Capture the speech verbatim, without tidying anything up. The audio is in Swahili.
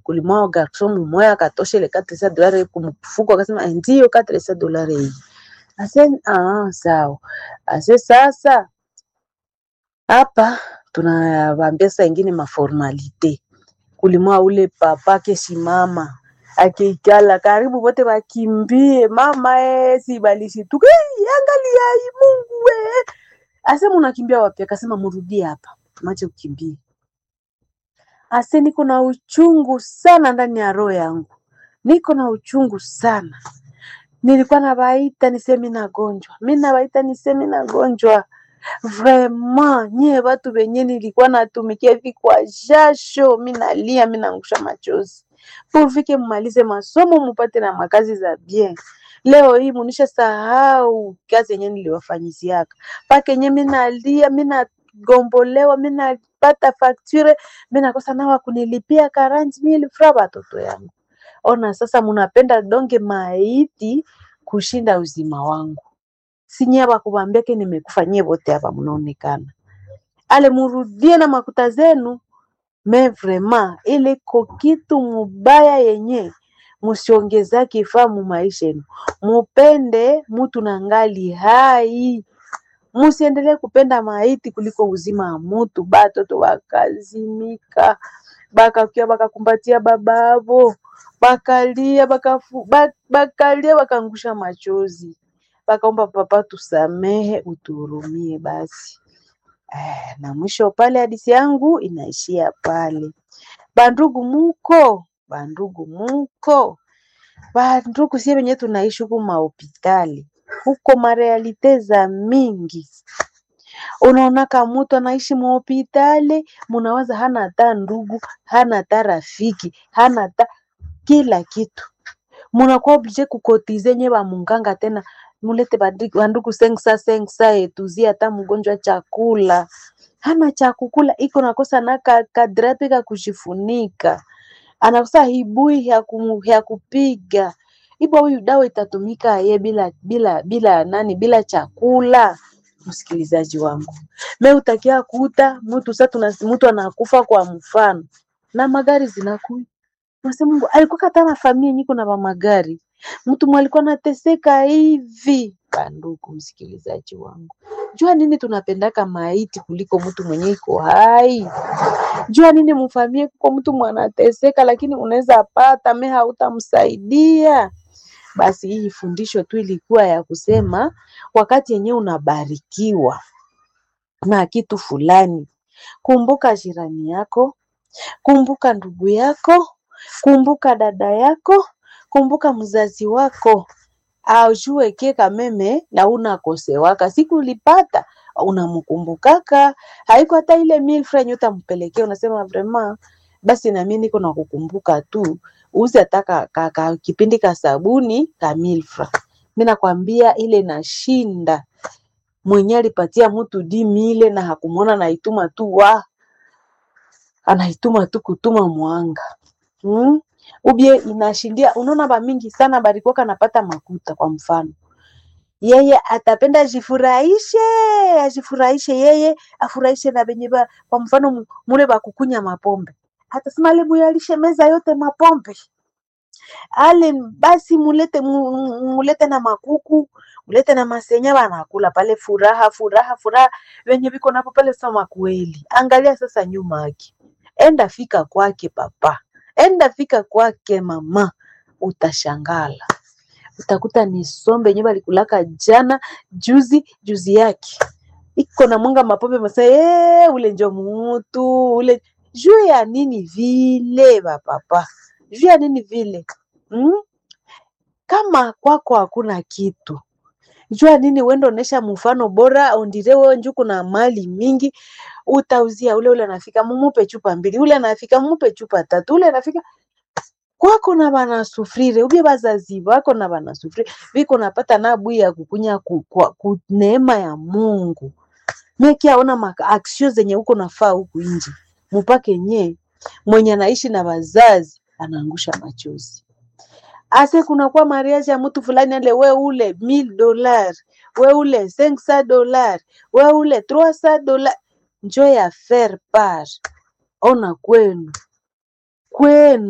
kulimwa garçon mmoja akatosha ile quatre cents dollars kumfuko, akasema ndio quatre cents dollars hii. Ase ah sawa. Ase sasa hapa tunawaambia saa ingine maformalite. Kulimwa ule papa kesimama akikala karibu wote wakimbie, mama eh si balishi tuke angalia hii Mungu we. Ase mnakimbia wapi? Akasema mrudie hapa, mache ukimbie. Ase niko na uchungu sana ndani ya roho yangu, niko na uchungu sana. Nilikuwa nabaita niseme nagonjwa, mimi nabaita niseme nagonjwa. Vraiment nye watu wenye nilikuwa natumikia hivi kwa jasho, mimi nalia, mimi naangusha machozi. Purfike mmalize masomo mpate na makazi za bien. Leo hii munisha sahau kazi yenye niliwafanyiziaka. Pake nye mimi nalia, mimi nagombolewa, mimi napata facture, mimi nakosa nawa kunilipia quarante mille francs watoto yangu. Ona sasa munapenda donge maiti kushinda uzima wangu. Sinya bakubambeke nimekufanyia wote hapa mnaonekana. Ale murudie na makuta zenu. Me vraiment ile ko kitu mubaya yenye musiongeza kifaa mu maisha yenu. Mupende mtu nangali hai. Musiendelee kupenda maiti kuliko uzima wa mtu. Batoto wakazimika, bakakia bakakumbatia bababo, bakalia bakafu bak, bakalia bakangusha machozi. Bakaomba papa tusamehe, utuhurumie basi. Eh, na mwisho pale hadithi yangu inaishia pale. Bandugu muko, bandugu muko. Bandugu sie wenye tunaishi huko mahopitali. Huko marealite za mingi. Unaona kama mtu anaishi mahopitali, munawaza hana hata ndugu, hana hata rafiki, hana hata kila kitu. Munakuwa oblige kukotize nye ba munganga tena mulete bandugu sengsa sengsa etuzia hata mgonjwa chakula. Hana chakula, iko nakosa na kadrape ka kujifunika. Anakosa hibui ya, kum, ya kupiga. Ibo huyu dawa itatumika ye bila bila bila nani bila chakula. Msikilizaji wangu, me utakia kuta mtu sasa tuna mtu anakufa kwa mfano na magari zinakuja. Unasema Mungu alikuwa katana familia nyiko na magari. Mtu mwalikuwa anateseka hivi. Bandugu msikilizaji wangu, jua nini tunapendaka maiti kuliko mtu mwenye iko hai? Jua nini mfamie kwa mtu mwanateseka lakini unaweza pata me hautamsaidia? Basi hii fundisho tu ilikuwa ya kusema wakati yenyewe unabarikiwa na kitu fulani, kumbuka jirani yako, kumbuka ndugu yako, kumbuka dada yako, kumbuka mzazi wako. Aujue keka meme na unakosewaka. Siku ulipata unamkumbukaka. Haiko hata ile mille francs utampelekea unasema vraiment basi na mimi niko nakukumbuka tu. Uze ataka ka, ka, kipindi ka sabuni ka mille francs. Mimi nakwambia ile nashinda. Mwenye alipatia mtu dix mille na hakumuona naituma tu wa. Anaituma tu kutuma mwanga. Hmm? Ubie inashindia. Unaona ba mingi sana barikuwa kanapata makuta kwa mfano. Yeye atapenda jifurahishe, ajifurahishe yeye, afurahishe na benye ba kwa mfano mule bakukunya mapombe. Atasema le muyalishe meza yote mapombe. Ale basi mulete mulete na makuku, mulete na masenya banakula pale furaha furaha furaha wenye biko napo pale sama kweli. Angalia sasa nyuma yake. Enda fika kwake papa. Enda fika kwake mama, utashangala. Utakuta ni sombe yenye balikulaka jana, juzi, juzi yake. Iko na mwanga mapombe masa, eh ule njo mtu, ule juu ya nini vile ba papa? Juu ya nini vile? Hmm? Kama kwako hakuna kitu. Jua nini wendo onesha mfano bora, ondire wewe njuku na mali mingi, utauzia ule ule anafika mumupe chupa mbili, ule anafika mumupe chupa tatu, ule anafika kwako na bana sufrire, ubie bazazi wako na bana sufrire, viko napata na bui ya kukunya ku, ku, ku neema ya Mungu. Meki aona maka action zenye uko nafaa huku nje. Mupake nye mwenye anaishi na wazazi anaangusha machozi. Ase kuna kwa mariage ya mtu fulani ale we ule mille dollars, we ule cinq cents dollars, we ule trois cents dollars. Njoo ya faire part. Ona kwenu. Kwenu.